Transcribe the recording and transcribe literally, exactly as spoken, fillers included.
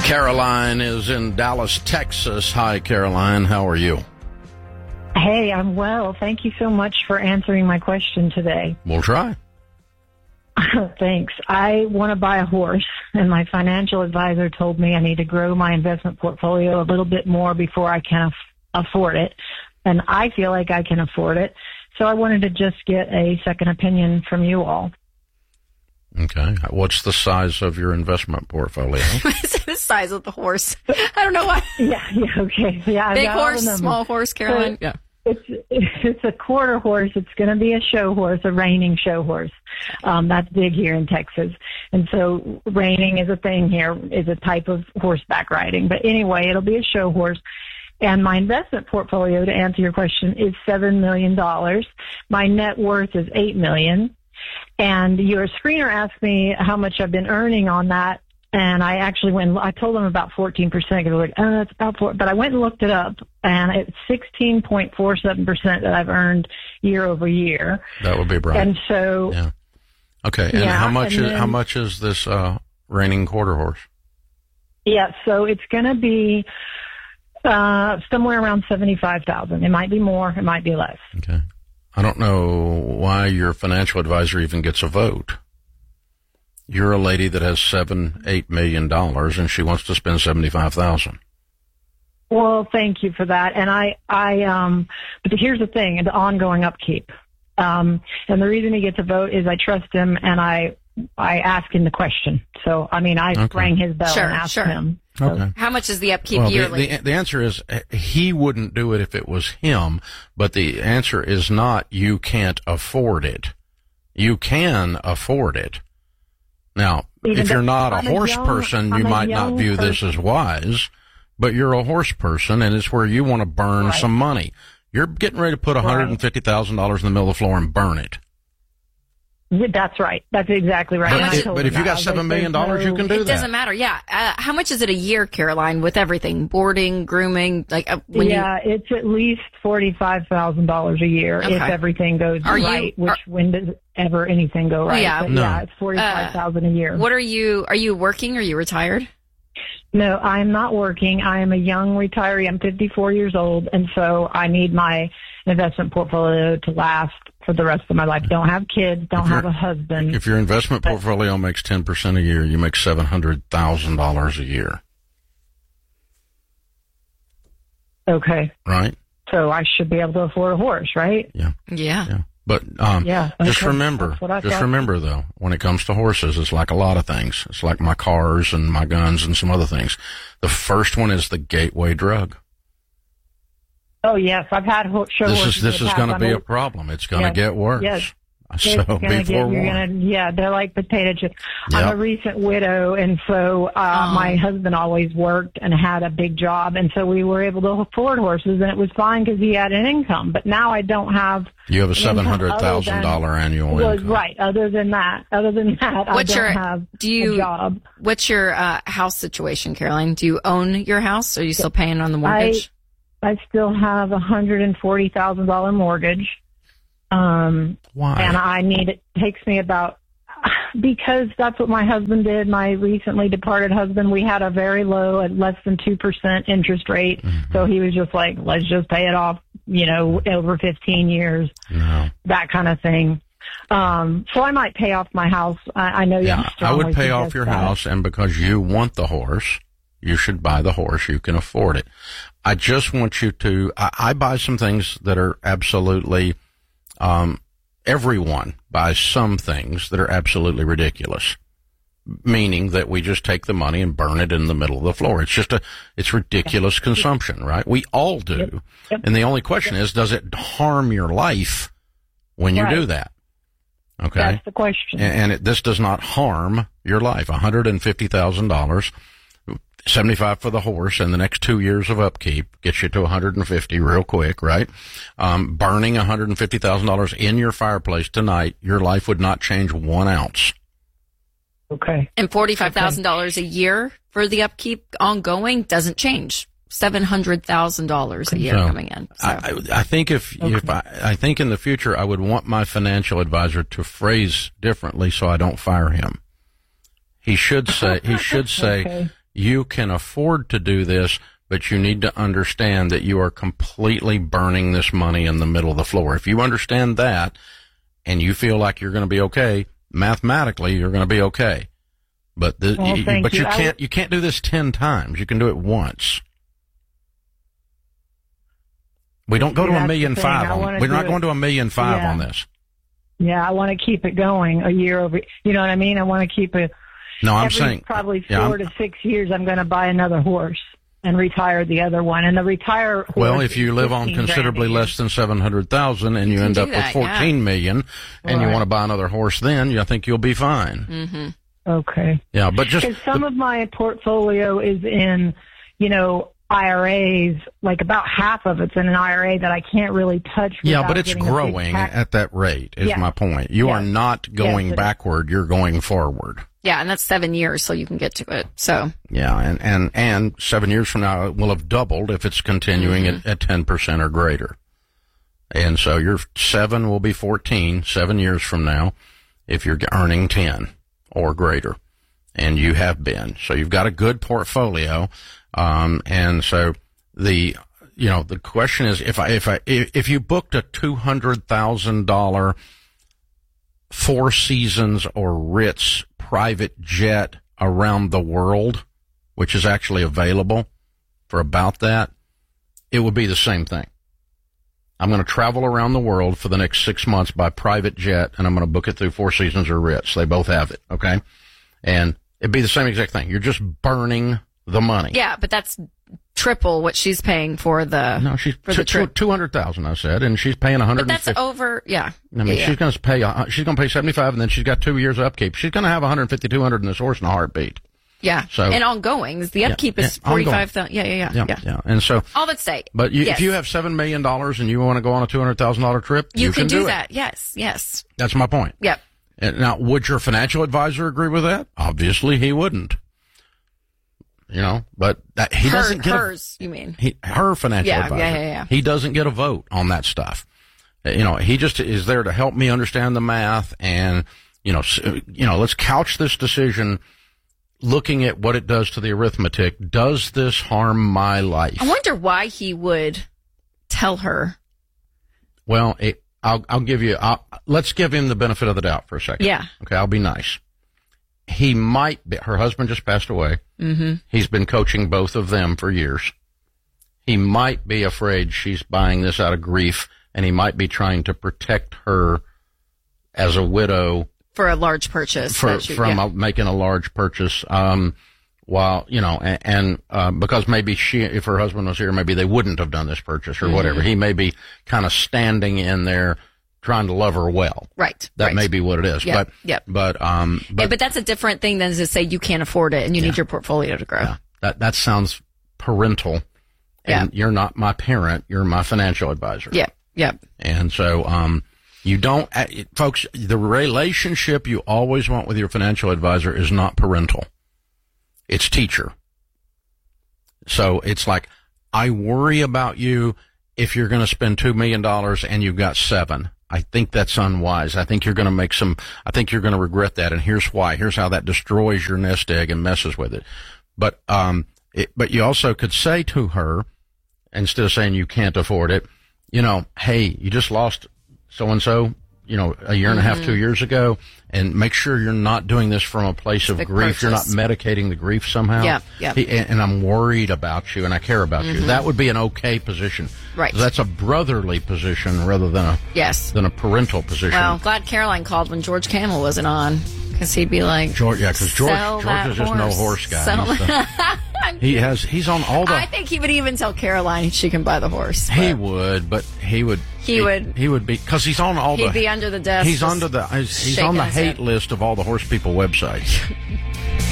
Caroline is in Dallas, Texas. Hi, Caroline. How are you? Hey, I'm well. Thank you so much for answering my question today. We'll try. Thanks. I want to buy a horse, and my financial advisor told me I need to grow my investment portfolio a little bit more before I can af- afford it. And I feel like I can afford it. So I wanted to just get a second opinion from you all. Okay. What's the size of your investment portfolio? The size of the horse. I don't know why. Yeah, yeah, okay. Yeah, I've Big got all horse, the numbers. small horse, Caroline. So yeah. It's it's a quarter horse. It's going to be a show horse, a reining show horse. Um, that's big here in Texas. And so reining is a thing here, is a type of horseback riding. But anyway, it'll be a show horse. And my investment portfolio, to answer your question, is seven million dollars. My net worth is eight million dollars. And your screener asked me how much I've been earning on that. And I actually went, I told them about fourteen percent. They were like, oh, that's about four. But I went and looked it up, and it's sixteen point four seven percent that I've earned year over year. That would be right. And so. Yeah. Okay. And yeah, how much and is, then, how much is this, uh, reining quarter horse? Yeah. So it's going to be, uh, somewhere around seventy-five thousand. It might be more. It might be less. Okay. I don't know why your financial advisor even gets a vote. You're a lady that has seven, eight million dollars, and she wants to spend seventy-five thousand. Well, thank you for that. And I, I, um, but here's the thing: the ongoing upkeep. Um, and the reason he gets a vote is I trust him, and I, I ask him the question. So, I mean, I okay. rang his bell sure, and asked sure. him. So. Okay. How much is the upkeep well, yearly? The, the, the answer is he wouldn't do it if it was him, but the answer is not you can't afford it. You can afford it. Now, Even if you're not a I'm horse a young, person, you I'm might not view person. this as wise, but you're a horse person, and it's where you want to burn right. some money. You're getting ready to put one hundred fifty thousand dollars in the middle of the floor and burn it. Yeah, that's right. That's exactly right. But, it, but if you got seven million dollars, you can do it that. It doesn't matter. Yeah. Uh, how much is it a year, Caroline, with everything? Boarding, grooming? like uh, when Yeah, you... it's at least forty-five thousand dollars a year okay. if everything goes are right, you, which are, when does ever anything go right? Yeah. But no. yeah, it's forty-five thousand dollars uh, a year. What are you, are you working? Are you retired? No, I'm not working. I am a young retiree. I'm fifty-four years old, and so I need my investment portfolio to last for the rest of my life. Don't have kids, don't have a husband. If your investment but, portfolio makes ten percent a year, you make seven hundred thousand dollars a year. Okay. Right? So I should be able to afford a horse, right? Yeah. Yeah. Yeah. But um, yeah, just okay. remember, just thought. remember, though, when it comes to horses, it's like a lot of things. It's like my cars and my guns and some other things. The first one is the gateway drug. Oh, yes. I've had ho- show This horses is this in the is past. going to I'm be a- a problem. It's going to yes, get worse. Yes. So It's gonna be get, you're forewarned. gonna, yeah, they're like potato chips. Yep. I'm a recent widow, and so uh, Oh. my husband always worked and had a big job, and so we were able to afford horses, and it was fine because he had an income. But now I don't have. You have a an seven income hundred other thousand than- dollar annual well, income. right. Other than that, other than that, I What's don't your, have do you, a job. What's your uh, house situation, Caroline? Do you own your house? Or are you still paying on the mortgage? I, I still have a hundred and forty thousand dollar mortgage. Um, Why? And I need it takes me about. Because that's what my husband did, my recently departed husband. We had a very low, at less than two percent interest rate. Mm-hmm. So he was just like, let's just pay it off, you know, over fifteen years, No. that kind of thing. Um, so I might pay off my house. I, I know you Yeah, I would pay off your that. house, and because you want the horse, you should buy the horse. You can afford it. I just want you to, I, I buy some things that are absolutely, um, everyone buys some things that are absolutely ridiculous, meaning that we just take the money and burn it in the middle of the floor. It's just a, it's ridiculous yep. consumption, right? We all do. Yep. Yep. And the only question yep. is, does it harm your life when you right. do that? Okay. That's the question. And, and it, this does not harm your life. one hundred fifty thousand dollars, seventy-five for the horse, and the next two years of upkeep gets you to one hundred fifty real quick, right? Um, burning one hundred fifty thousand dollars in your fireplace tonight, your life would not change one ounce. Okay. And forty-five thousand dollars okay. a year for the upkeep ongoing doesn't change. seven hundred thousand dollars a year so, coming in. So. I, I think if, okay. if I, I think in the future I would want my financial advisor to phrase differently so I don't fire him. He should say, he should say, okay. you can afford to do this, but you need to understand that you are completely burning this money in the middle of the floor. If you understand that and you feel like you're going to be okay, mathematically you're going to be okay. But the, well, you, but you, you. can't you can't do this ten times. You can do it once. We don't go See, to a million five on. We're not it. going to a million five yeah. on this. Yeah, I want to keep it going a year over. You know what I mean? I want to keep it. No, I'm every saying probably four yeah, to six years. I'm going to buy another horse and retire the other one. And the retire horse. Well, if you live on considerably less than seven hundred thousand and you, you end up that, with fourteen yeah. million, and right. you want to buy another horse, then I think you'll be fine. Mm-hmm. Okay. Yeah, but just because some the, of my portfolio is in, you know, I R As. Like about half of it's in an I R A that I can't really touch. Yeah, but it's growing at that rate. Is yeah. my point. You yeah. are not going yes, backward. You're going forward. Yeah, and that's seven years, so you can get to it. So yeah, and and and seven years from now it will have doubled if it's continuing mm-hmm. at ten percent or greater. And so your seven will be fourteen seven years from now if you're earning ten or greater, and you have been. So you've got a good portfolio, um, and so the you know the question is if I if I if you booked a two hundred thousand dollar Four Seasons or Ritz private jet around the world, which is actually available for about that, it would be the same thing. I'm going to travel around the world for the next six months by private jet, and I'm going to book it through Four Seasons or Ritz. They both have it, okay? And it'd be the same exact thing. You're just burning the money. Yeah, but that's triple what she's paying for the no, she's for the trip. two hundred thousand. I said, and she's paying a hundred. But that's over. Yeah, I mean, yeah, she's going to pay. She's going to pay seventy five, and then she's got two years of upkeep. She's going to have one hundred fifty, two hundred in this horse in a heartbeat. Yeah. So and ongoing, the upkeep yeah, is forty five thousand. Yeah, yeah, yeah, yeah, yeah, yeah. And so all that say. But you, yes. if you have seven million dollars and you want to go on a two hundred thousand dollar trip, you, you can, can do, do that. It. Yes, yes. That's my point. Yep. And now, would your financial advisor agree with that? Obviously, he wouldn't. You know, but that, he her, doesn't get hers. A, you mean he, her financial yeah, advisor? Yeah, yeah, yeah. He doesn't get a vote on that stuff. You know, he just is there to help me understand the math, and you know, you know, let's couch this decision looking at what it does to the arithmetic. Does this harm my life? I wonder why he would tell her. Well, it, I'll I'll give you. I'll, let's give him the benefit of the doubt for a second. Yeah. Okay, I'll be nice. He might be, her husband just passed away. Mm-hmm. He's been coaching both of them for years. He might be afraid she's buying this out of grief, and he might be trying to protect her as a widow. For a large purchase. For, you, from yeah. a, making a large purchase. Um, while, you know, and, and uh, because maybe she, if her husband was here, maybe they wouldn't have done this purchase or mm-hmm. whatever. He may be kind of standing in there trying to love her well. Right. That right. may be what it is. Yep, but, yep. but, um, but, yeah, but that's a different thing than to say you can't afford it and you yeah. need your portfolio to grow. Yeah. That, that sounds parental. And yeah. you're not my parent. You're my financial advisor. Yeah. Yep. And so, um, you don't, folks, the relationship you always want with your financial advisor is not parental. It's teacher. So it's like, I worry about you if you're going to spend two million dollars and you've got seven. I think that's unwise. I think you're going to make some, I think you're going to regret that. And here's why. Here's how that destroys your nest egg and messes with it. But, um, it, but you also could say to her, instead of saying you can't afford it, you know, hey, you just lost so-and-so, you know, a year and mm-hmm. a half, two years ago, and make sure you're not doing this from a place of Big grief. purchase. You're not medicating the grief somehow. Yeah, yeah. He, and, and I'm worried about you, and I care about mm-hmm. you. That would be an okay position. Right. That's a brotherly position rather than a yes. than a parental position. Well, glad Caroline called when George Cannell wasn't on, because he'd be like, George, yeah, because George, George is just horse. no horse guy. Sell- He's the, he has, he's on all the. I think he would even tell Caroline she can buy the horse. He would, but he would. He, he would. He would be, because he's on all he'd the. He'd be under the desk. He's under the. He's, he's on the hate head. list of all the horse people websites.